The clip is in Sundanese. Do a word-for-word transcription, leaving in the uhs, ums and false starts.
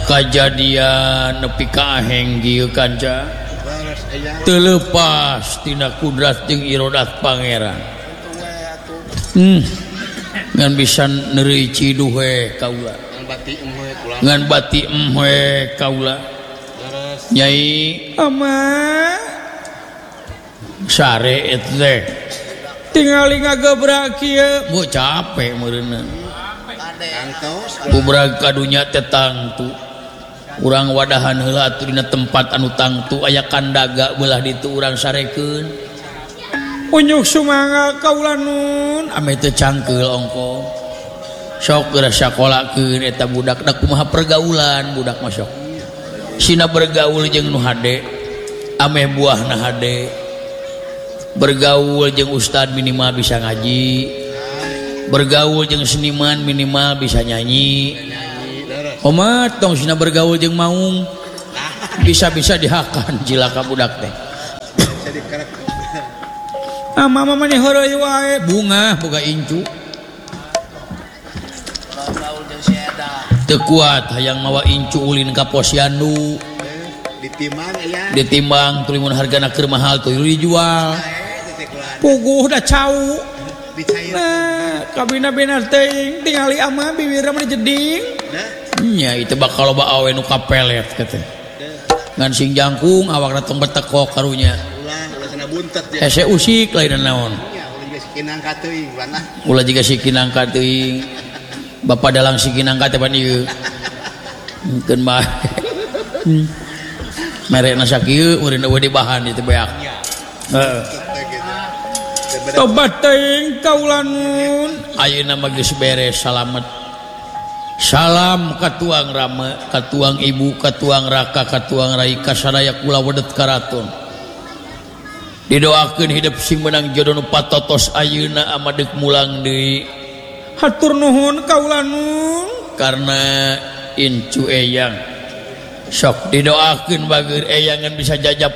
kajadian nepi ka aheng gieu kanca teu leupas tina kudrat jeung irodat pangeran. Hmm. Ngan bisa neureuy ciduh we kaula. Ngan bati em we kaula. Nyai ama sare et teh tingali ngagebrak kieu mu capek meureunna. Kubrag kadunya teh tangtu. Urang wadahan heula atuh dina tempat anu tangtu aya kandaga belah ditu urang sarekeun. Unyuk sumangga kaula nun ame teu cangkeul ongko. Sok geura sakolakeun eta budak da kumaha pergaulan budak mah sok. Sina bergaul jeung nu hade ame buahna hade. Bergaul jeung ustad minimal bisa ngaji. Bergaul jeung seniman minimal bisa nyanyi. Omat tong sina bergaul jeung maung bisa-bisa dihakan jilaka budak teh. Ah mama maneh heureui wae bunga boga incu. Teu kuat hayang mawa incu ulin ka posyandu. Ditimbang aya. Ditimbang tuluy mun hargana keur mahal tuluy dijual. Puguh da cau. Nah, kabina benar teuing tingali ama bibirna mah jeding. Nya itu bakal loba awe nu kapelet katanya. Ngan sing jangkung awakna tong betekok karunya. Ulah ulah sana buntet ya. Hese usik lain naon. Nya ulah jiga sikinang ka teuing ulah. Ulah jiga sikinang ka teuing. Bapa dalang sikinang ka teh pan ieu. Mungkin mah. Merekna sakieu urang eueuh di bahan itu beak. Heeh. Tobat teuing kaula nun. Ayeuna mah geus beres salamet. Salam katuang rama, katuang ibu, katuang raka, katuang rai, kasadaya kula wedet karaton. Didoakeun hidup sing menang jodoh nu patotos ayeuna amadeg mulang deui. Hatur nuhun kaula nun. Karena incu eyang. Sok didoakeun bageur eyangan bisa jajab